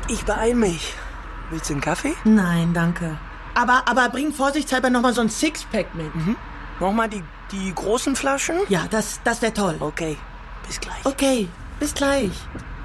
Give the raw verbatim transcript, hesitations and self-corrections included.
Ich beeil mich. Willst du einen Kaffee? Nein, danke. Aber, aber bring vorsichtshalber noch mal so ein Sixpack mit. Mhm. Nochmal die, die großen Flaschen? Ja, das, das wäre toll. Okay, bis gleich. Okay, bis gleich.